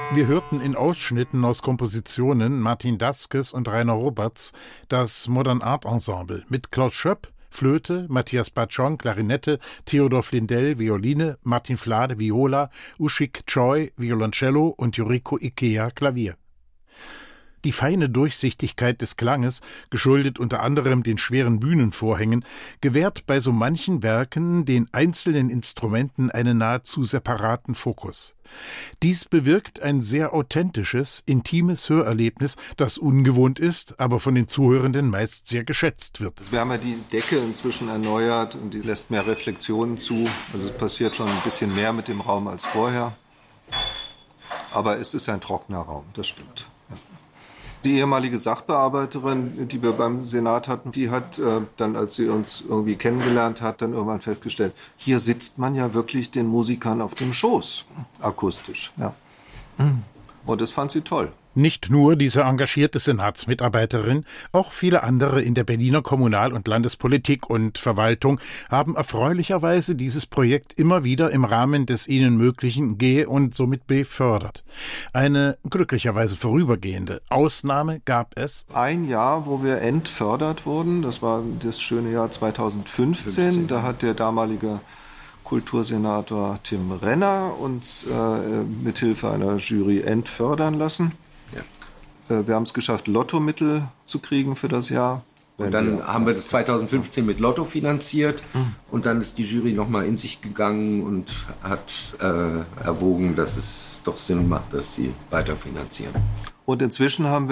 Wir hörten in Ausschnitten aus Kompositionen Martin Daskes und Rainer Roberts das Modern Art Ensemble mit Klaus Schöpp, Flöte, Matthias Batschon, Klarinette, Theodor Flindell, Violine, Martin Flade, Viola, Ushik Choi, Violoncello und Yuriko Ikea, Klavier. Die feine Durchsichtigkeit des Klanges, geschuldet unter anderem den schweren Bühnenvorhängen, gewährt bei so manchen Werken den einzelnen Instrumenten einen nahezu separaten Fokus. Dies bewirkt ein sehr authentisches, intimes Hörerlebnis, das ungewohnt ist, aber von den Zuhörenden meist sehr geschätzt wird. Wir haben ja die Decke inzwischen erneuert und die lässt mehr Reflexionen zu. Also es passiert schon ein bisschen mehr mit dem Raum als vorher. Aber es ist ein trockener Raum, das stimmt. Die ehemalige Sachbearbeiterin, die wir beim Senat hatten, die hat dann, als sie uns irgendwie kennengelernt hat, dann irgendwann festgestellt, hier sitzt man ja wirklich den Musikern auf dem Schoß, akustisch. Ja. Und das fand sie toll. Nicht nur diese engagierte Senatsmitarbeiterin, auch viele andere in der Berliner Kommunal- und Landespolitik und Verwaltung haben erfreulicherweise dieses Projekt immer wieder im Rahmen des ihnen Möglichen und somit befördert. Eine glücklicherweise vorübergehende Ausnahme gab es. Ein Jahr, wo wir entfördert wurden, das war das schöne Jahr 2015. Da hat der damalige Kultursenator Tim Renner uns mithilfe einer Jury entfördern lassen. Wir haben es geschafft, Lottomittel zu kriegen für das Jahr. Und dann haben wir das 2015 mit Lotto finanziert. Und dann ist die Jury nochmal in sich gegangen und hat erwogen, dass es doch Sinn macht, dass sie weiterfinanzieren. Und inzwischen haben wir